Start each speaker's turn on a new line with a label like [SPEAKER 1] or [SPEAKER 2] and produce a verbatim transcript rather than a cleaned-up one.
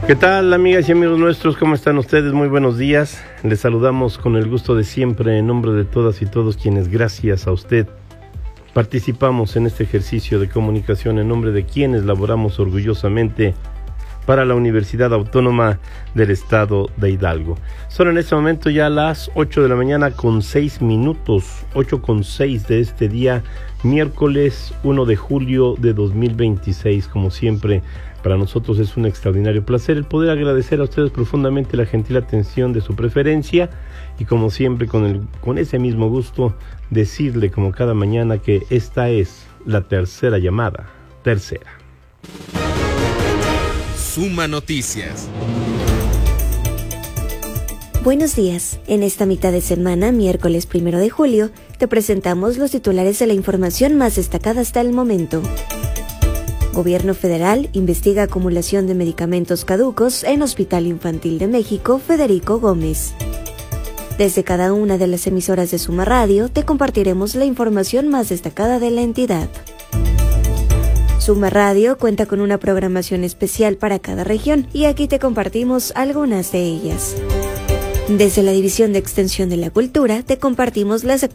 [SPEAKER 1] ¿Qué tal, amigas y amigos nuestros? ¿Cómo están ustedes? Muy buenos días. Les saludamos con el gusto de siempre en nombre de todas y todos quienes, gracias a usted, participamos en este ejercicio de comunicación, en nombre de quienes laboramos orgullosamente para la Universidad Autónoma del Estado de Hidalgo. Son en este momento ya las ocho de la mañana con seis minutos, ocho con seis de este día, miércoles uno de julio de dos mil veintiséis. Como siempre, para nosotros es un extraordinario placer el poder agradecer a ustedes profundamente la gentil atención de su preferencia y, como siempre, con, el, con ese mismo gusto, decirle como cada mañana que esta es la tercera llamada, tercera.
[SPEAKER 2] Suma Noticias.
[SPEAKER 3] Buenos días. En esta mitad de semana, miércoles primero de julio, te presentamos los titulares de la información más destacada hasta el momento. Gobierno federal investiga acumulación de medicamentos caducos en Hospital Infantil de México Federico Gómez. Desde cada una de las emisoras de Suma Radio te compartiremos la información más destacada de la entidad. Suma Radio cuenta con una programación especial para cada región y aquí te compartimos algunas de ellas. Desde la División de Extensión de la Cultura te compartimos las